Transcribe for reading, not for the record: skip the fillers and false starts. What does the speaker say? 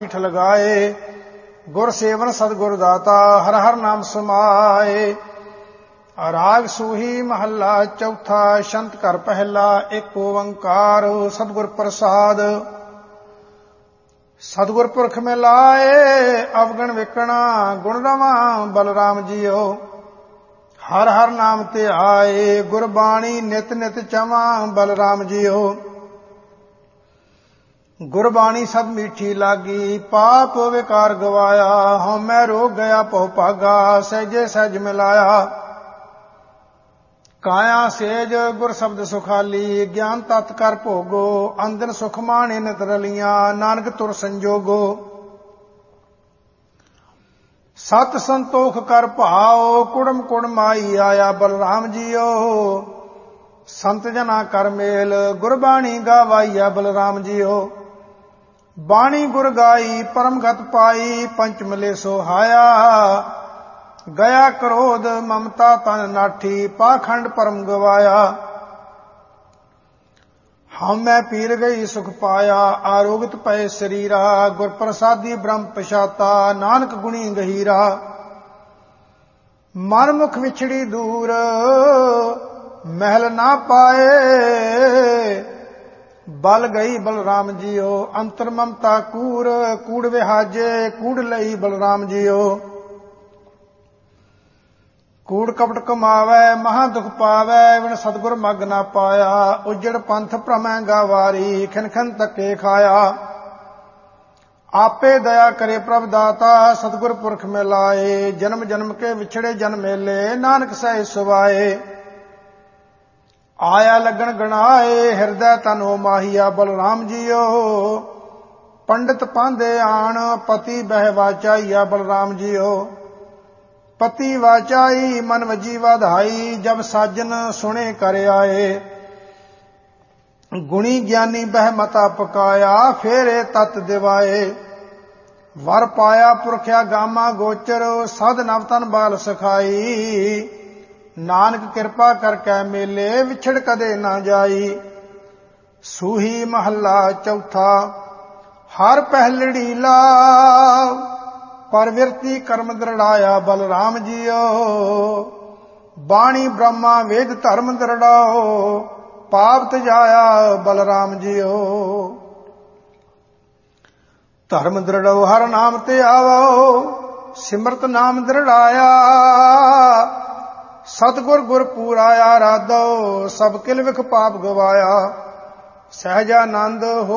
ਪੀਠ ਲਗਾਏ। ਗੁਰ ਸੇਵਨ ਸਤਿਗੁਰ ਦਾਤਾ ਹਰ ਹਰ ਨਾਮ ਸਮਾਏ। ਰਾਗ ਸੂਹੀ ਮਹੱਲਾ ਚੌਥਾ। ਛੰਤ ਘਰ ਪਹਿਲਾ ਇੱਕ ਓੰਕਾਰ ਸਤਿਗੁਰ ਪ੍ਰਸਾਦ। ਸਤਿਗੁਰ ਪੁਰਖ ਮਿਲਾਏ ਅਵਗਣ ਵਿਕਣਾ ਗੁਣ ਰਵਾਂ ਬਲਰਾਮ ਜੀਓ। ਹਰ ਹਰ ਨਾਮ ਤੇ ਆਏ ਗੁਰਬਾਣੀ ਨਿਤ ਨਿਤ ਚਵਾਂ ਬਲਰਾਮ ਜੀਓ। ਗੁਰਬਾਣੀ ਸਭ ਮੀਠੀ ਲਾਗੀ ਪਾਪ ਵਿਕਾਰ ਗਵਾਇਆ। ਹਉਮੈ ਰੋਗ ਗਿਆ ਭਉ ਭਾਗਾ ਸਹਿਜੇ ਸਹਿਜ ਮਿਲਾਇਆ। ਕਾਇਆ ਸੇਜ ਗੁਰ ਸ਼ਬਦ ਸੁਖਾਲੀ ਗਿਆਨ ਤਤ ਕਰ ਭੋਗੋ। ਅੰਦਨ ਸੁਖ ਮਾਣੇ ਨਿਤ ਰਲੀਆਂ ਨਾਨਕ ਤੁਰ ਸੰਜੋਗੋ। ਸਤ ਸੰਤੋਖ ਕਰ ਭਾਉ ਕੁੜਮ ਕੁੜ ਮਾਈ ਆਇਆ ਬਲਰਾਮ ਜੀਓ। ਸੰਤ ਜਨਾ ਕਰ ਮੇਲ ਗੁਰਬਾਣੀ ਗਾਵਾਈਆ ਬਲਰਾਮ ਜੀਓ। ਬਾਣੀ ਗੁਰ ਗਾਈ ਪਰਮ ਗਤ ਪਾਈ ਪੰਚ ਮਿਲੇ ਸੋਹਾਇਆ। ਗਿਆ ਕ੍ਰੋਧ ਮਮਤਾ ਤਨ ਨਾਠੀ ਪਾਖੰਡ ਪਰਮ ਗਵਾਇਆ। ਹਉਮੈ ਪੀਰ ਗਈ ਸੁਖ ਪਾਇਆ ਆਰੋਗਤ ਪਏ ਸਰੀਰਾ। ਗੁਰ ਪ੍ਰਸਾਦੀ ਬ੍ਰਹਮ ਪਛਾਤਾ ਨਾਨਕ ਗੁਣੀ ਗਹੀਰਾ। ਮਨ ਮੁਖ ਵਿਛੜੀ ਦੂਰ ਮਹਿਲ ਨਾ ਪਾਏ। ਬਲ ਗਈ ਬਲਰਾਮ ਜੀਓ ਅੰਤਰ ਮਮਤਾ ਕੂੜ ਕੂੜ ਵਿਹਾਜੇ ਕੂੜ ਲਈ ਬਲਰਾਮ ਜੀਓ। ਕੂੜ ਕਪਟ ਕਮਾਵੈ ਮਹਾ ਦੁਖ ਪਾਵੈ ਵਿਣ ਸਤਿਗੁਰ ਮਗ ਨਾ ਪਾਇਆ। ਉਜੜ ਪੰਥ ਭ੍ਰਮੈ ਗਾਵਾਰੀ ਖਿਨ ਖਿਨ ਧੱਕੇ ਖਾਇਆ। ਆਪੇ ਦਇਆ ਕਰੇ ਪ੍ਰਭ ਦਾਤਾ ਸਤਿਗੁਰ ਪੁਰਖ ਮਿਲਾਏ। ਜਨਮ ਜਨਮ ਕੇ ਵਿਛੜੇ ਜਨ ਮੇਲੇ ਨਾਨਕ ਸਹਿ ਸੁਭਾਏ। ਆਇਆ ਲੱਗਣ ਗਣਾਏ ਹਿਰਦੈ ਤਨੋ ਮਾਹੀਆ ਬਲਰਾਮ ਜੀਓ। ਪੰਡਿਤ ਪਾਂਦੇ ਆਣ ਪਤੀ ਬਹਿ ਵਾਚਾਈਆ ਬਲਰਾਮ ਜੀਓ। ਪਤੀ ਵਾਚਾਈ ਮਨ ਵਜੀ ਵਧਾਈ ਜਬ ਸਾਜਨ ਸੁਣੇ ਕਰ ਆਏ। ਗੁਣੀ ਗਿਆਨੀ ਬਹਿ ਮਤਾ ਪਕਾਇਆ ਫੇਰੇ ਤਤ ਦਿਵਾਏ। ਵਰ ਪਾਇਆ ਪੁਰਖਿਆ ਗਾਮਾ ਗੋਚਰ ਸਦ ਨਵ ਤਨ ਬਾਲ ਸਖਾਈ। ਨਾਨਕ ਕਿਰਪਾ ਕਰਕੇ ਮੇਲੇ ਵਿਛੜ ਕਦੇ ਨਾ ਜਾਈ। ਸੂਹੀ ਮਹੱਲਾ ਚੌਥਾ। ਹਰ ਪਹਿਲੜੀ ਲਾ ਪਰਵਿਰਤੀ ਕਰਮ ਦ੍ਰਿੜਾਇਆ ਬਲਰਾਮ ਜੀਓ। ਬਾਣੀ ਬ੍ਰਹਮਾ ਵੇਦ ਧਰਮ ਦ੍ਰਿੜਾਓ ਪਾਪ ਤਜਾਇਆ ਬਲਰਾਮ ਜੀਓ। ਧਰਮ ਦ੍ਰਿੜਾਓ ਹਰ ਨਾਮ ਤੇ ਆਵੋ ਸਿਮਰਤ ਨਾਮ ਦ੍ਰਿੜਾਇਆ। ਸਤਿਗੁਰ ਗੁਰ ਪੂਰਾ ਆਰਾਧੋ ਸਭ ਕਿਲ ਵਿਖ ਪਾਪ ਗਵਾਇਆ। ਸਹਿਜਾਨੰਦ ਹੋ